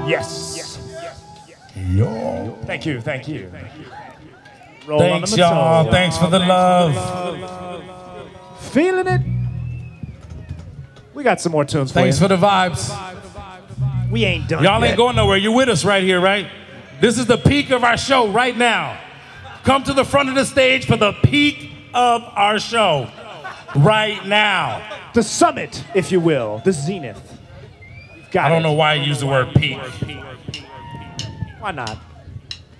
Yes. Yo. Thank you. Roll on Thanks, the y'all. Matone. Thanks for the love. Feeling it? We got some more tunes Thanks for for the vibes. you. We ain't done Y'all yet. ain't going nowhere. You're with us right here, right? This is the peak of our show right now. Come to the front of the stage for the peak of our show right now. The summit, if you will. The zenith. Got I don't it. know why I use the word peak. Why not?